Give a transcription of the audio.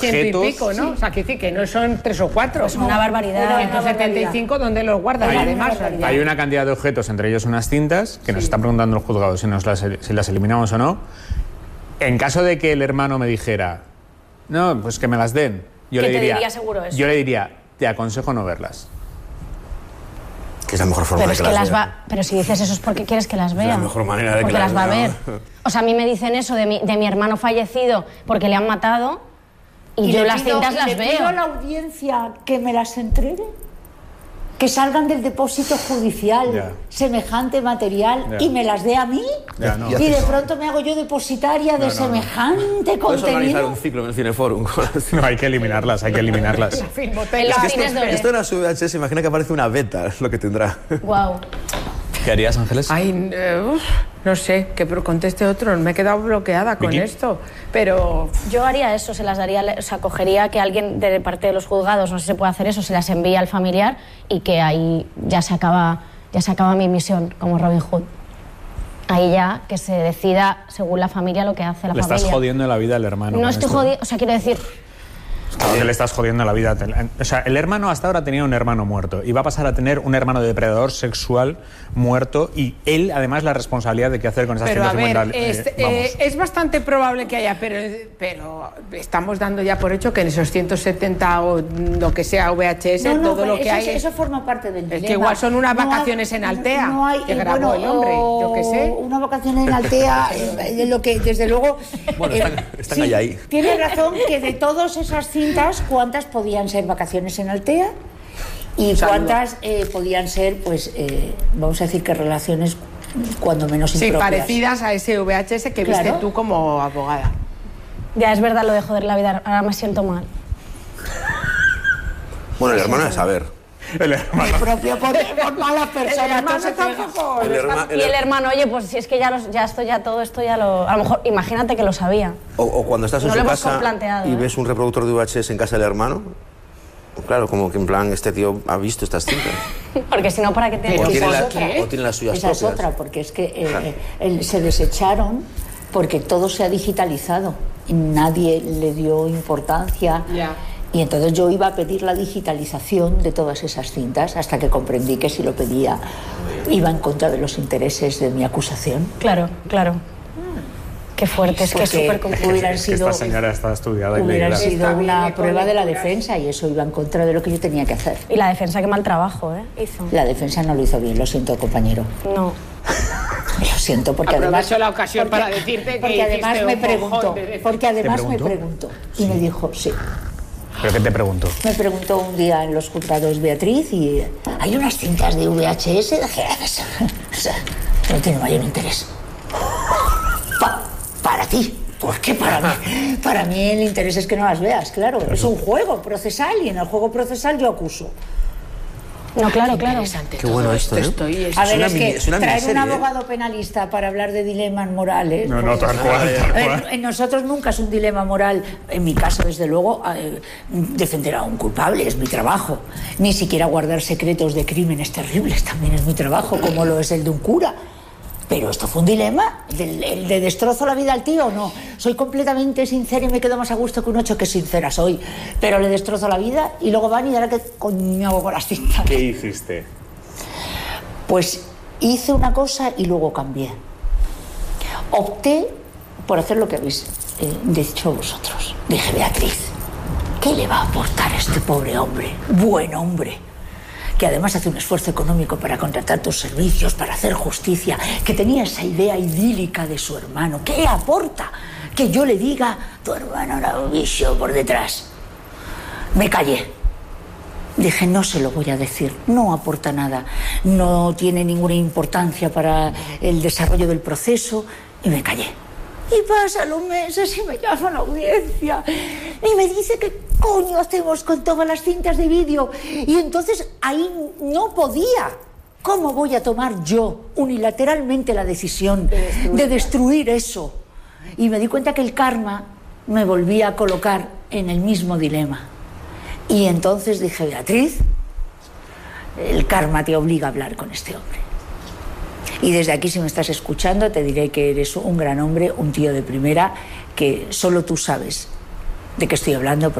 ciento y pico, ¿no? Sí. O sea, que decir que no son 3 o 4. Es una barbaridad. 175, ¿dónde los guardas? Además, hay una cantidad de objetos, entre ellos unas cintas, que nos están preguntando los juzgados si las eliminamos o no. En caso de que el hermano me dijera, no, pues que me las den, yo le diría, te aconsejo no verlas. Que es la mejor forma de que las vea. Pero si dices eso es porque quieres que las vea. Es la mejor manera de porque que las va a vea. ver. O sea, a mí me dicen eso de mi hermano fallecido porque le han matado y yo las cintas las veo. ¿Le pido a la audiencia que me las entregue? Que salgan del depósito judicial semejante material y me las dé a mí y de pronto me hago yo depositaria de semejante contenido. Puedes organizar un ciclo en el Cineforum. No, hay que eliminarlas. Esto en la VHS, imagina que aparece una beta, es lo que tendrá. Wow. ¿Qué harías, Ángeles? Ay, no sé, que conteste otro. Me he quedado bloqueada con esto. Pero yo haría eso, se las daría, o sea, cogería que alguien de parte de los juzgados, no sé si se puede hacer eso, se las envía al familiar y que ahí ya se acaba mi misión como Robin Hood. Ahí ya que se decida según la familia lo que hace la familia. Le estás jodiendo la vida al hermano. No estoy jodiendo, o sea, quiero decir... Claro que le estás jodiendo la vida. O sea, el hermano hasta ahora tenía un hermano muerto y va a pasar a tener un hermano depredador sexual muerto y él, además, la responsabilidad de qué hacer con esas cintas. Pero a ver, es bastante probable que haya, pero estamos dando ya por hecho que en esos 170 o lo que sea VHS, todo lo que hay... Eso forma parte del dilema. Es que igual son unas vacaciones en Altea, que grabó el hombre, yo qué sé. Una vacación en Altea, lo que, desde luego... Bueno, están ahí. Tiene razón que de todas esas cintas, ¿cuántas podían ser vacaciones en Altea? Y cuántas podían ser, pues, vamos a decir que relaciones cuando menos impropias. Sí, parecidas a ese VHS que viste tú como abogada. Ya, es verdad lo de joder la vida, ahora me siento mal. Bueno, el hermano es saber. El propio por malas personas. Y el hermano, oye, pues si es que todo esto ya lo... A lo mejor, imagínate que lo sabía. O cuando estás en su casa y ves un reproductor de VHS en casa del hermano, claro, como que en plan, este tío ha visto estas cintas. Porque si no, ¿para qué tiene? O tiene las suyas esa propias. Es otra, porque es que se desecharon porque todo se ha digitalizado y nadie le dio importancia. Y entonces yo iba a pedir la digitalización de todas esas cintas hasta que comprendí que si lo pedía iba en contra de los intereses de mi acusación. Claro. Qué fuerte, es que es súper complicado. Esta señora está estudiada y hubiera sido una prueba de la defensa y eso iba en contra de lo que yo tenía que hacer. Y la defensa, qué mal trabajo, hizo. La defensa no lo hizo bien, lo siento, compañero. No. Lo siento, porque aprovecho la ocasión para decirte que porque además me preguntó y me dijo sí. ¿Pero qué te preguntó? Me preguntó un día en los juzgados Beatriz y hay unas cintas de VHS no tiene mayor interés. Para ti. ¿Por qué para mí? Para mí el interés es que no las veas, claro. Es un juego procesal y en el juego procesal yo acuso. No, claro. Qué bueno esto, ¿eh? A ver, es que traer un abogado penalista para hablar de dilemas morales... No, tal cual. En nosotros nunca es un dilema moral. En mi caso, desde luego, defender a un culpable es mi trabajo. Ni siquiera guardar secretos de crímenes terribles también es mi trabajo, como lo es el de un cura. Pero esto fue un dilema. ¿El de destrozo la vida al tío o no? Soy completamente sincera y me quedo más a gusto que un 8 que sincera soy. Pero le destrozo la vida y luego van y ahora que coño hago con las cintas. ¿Qué hiciste? Pues hice una cosa y luego cambié. Opté por hacer lo que habéis dicho vosotros. Dije, Beatriz, ¿qué le va a aportar a este pobre hombre? Buen hombre. Que además hace un esfuerzo económico para contratar tus servicios, para hacer justicia, que tenía esa idea idílica de su hermano. ¿Qué aporta? Que yo le diga, tu hermano era un bicho por detrás. Me callé. Dije, no se lo voy a decir, no aporta nada, no tiene ninguna importancia para el desarrollo del proceso, y me callé. Y pasan los meses y me llaman a la audiencia y me dice qué coño hacemos con todas las cintas de vídeo. Y entonces ahí no podía. ¿Cómo voy a tomar yo unilateralmente la decisión de destruir eso? Y me di cuenta que el karma me volvía a colocar en el mismo dilema. Y entonces dije, Beatriz, el karma te obliga a hablar con este hombre. Y desde aquí, si me estás escuchando, te diré que eres un gran hombre, un tío de primera, que solo tú sabes ¿De qué estoy hablando?